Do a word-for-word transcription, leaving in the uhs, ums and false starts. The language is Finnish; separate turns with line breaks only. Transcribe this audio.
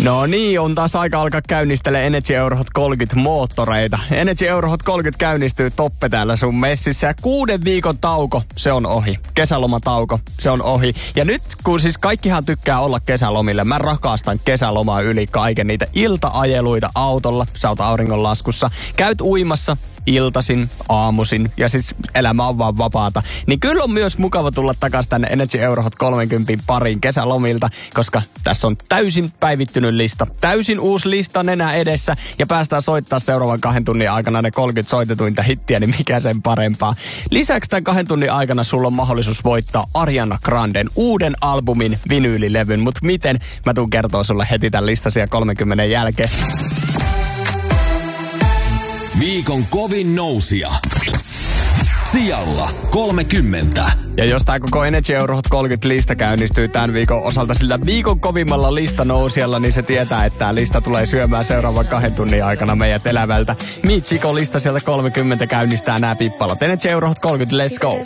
No niin, on taas aika alkaa käynnistellä Energy Euro Hot kolmekymmentä moottoreita. Energy Euro Hot kolmekymmentä käynnistyy toppe täällä sun messissä ja kuuden viikon tauko, se on ohi. Kesälomatauko, se on ohi. Ja nyt kun siis kaikkihan tykkää olla kesälomille, mä rakastan kesälomaa yli kaiken, niitä ilta-ajeluita autolla, sä oot auringonlaskussa, käyt uimassa, iltasin, aamusin ja siis elämä on vaan vapaata. Niin kyllä on myös mukava tulla takaisin tänne Energy Euro Hot kolmekymmentä pariin kesälomilta, koska tässä on täysin päivittynyt lista. Täysin uusi lista nenä edessä ja päästään soittaa seuraavan kahden tunnin aikana ne kolmekymmentä soitetuinta hittiä, niin mikä sen parempaa. Lisäksi tämän kahden tunnin aikana sulla on mahdollisuus voittaa Ariana Granden uuden albumin vinyylilevyn, mutta miten? Mä tuun kertoo sulle heti tämän listasia kolmekymmentä jälkeen.
Viikon kovin nousija. Sijalla kolmekymmentä.
Ja jos tää koko Energy Euro Hot kolmekymmentä lista käynnistyy tämän viikon osalta sillä viikon kovimmalla listanousijalla, niin se tietää, että tää lista tulee syömään seuraavan kahden tunnin aikana meidät elävältä. Michiko lista sieltä kolmekymmentä käynnistää nämä pippalat. Energy Euro Hot kolmekymmentä, let's go!